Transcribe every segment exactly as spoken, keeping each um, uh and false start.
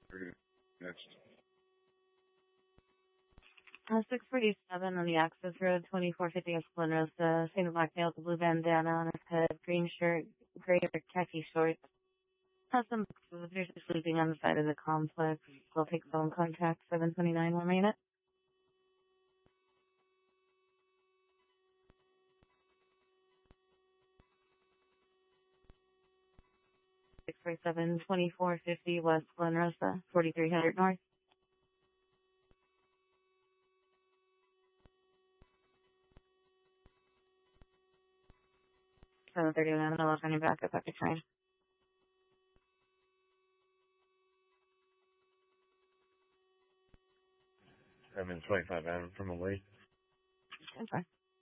Next. Uh, six forty-seven on the access road, twenty-four fifty Espinosa, Saint Black male with a blue bandana on his head, green shirt, gray or khaki shorts. Has some visitors sleeping on the side of the complex. We'll take phone contact, seven twenty-nine, one minute. six forty-seven, twenty-four fifty West Glen Rosa, forty-three hundred North. seven thirty-one, I'll turn you back up at the train. seven twenty-five Adam from away. Okay.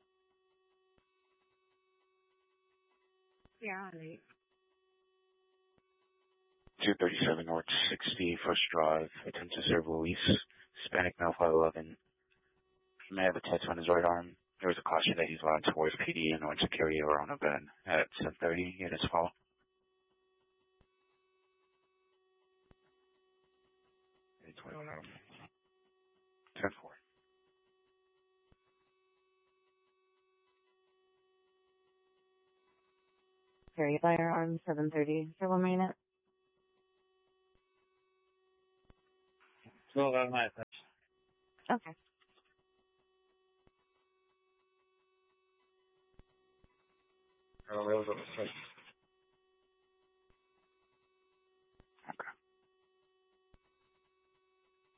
Yeah, late. two thirty-seven North sixty-first Drive, attempt to serve Luis, Hispanic male five eleven. May have a tattoo on his right arm. There was a caution that he's allowed towards P D in order to carry over on a van at seven thirty. Units follow. eight twenty-five. ten four. Carry firearm, seven thirty. For one minute. twelve out of my touch. Okay. Oh, that was on the site. Okay.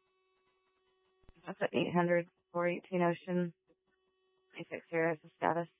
That's at eight hundred, four eighteen Ocean. eight six zero is the status.